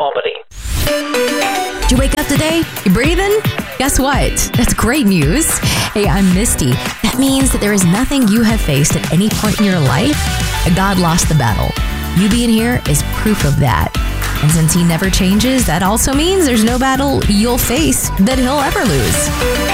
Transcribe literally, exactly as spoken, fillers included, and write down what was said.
Albany. Did you wake up today? You breathing? Guess what? That's great news. Hey, I'm Misty. That means that there is nothing you have faced at any point in your life that God lost the battle. You being here is proof of that. And since he never changes, that also means there's no battle you'll face that he'll ever lose.